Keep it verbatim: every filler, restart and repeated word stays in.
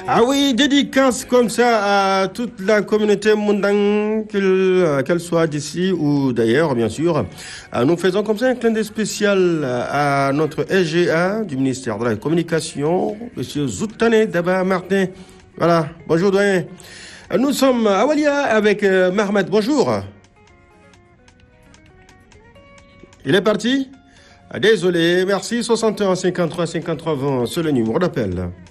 Ah oui, dédicace comme ça à toute la communauté mondaine, qu'elle qu'elle soit d'ici ou d'ailleurs, bien sûr. Euh, Nous faisons comme ça un clin d'œil spécial à notre S G A du ministère de la Communication, Monsieur Zoutane Daba Martin. Voilà, bonjour doyen. Euh, Nous sommes à Walia avec euh, Mahmoud, bonjour. Il est parti? Ah, désolé, merci, soixante et un cinquante-trois cinquante-trois vingt, c'est le numéro d'appel.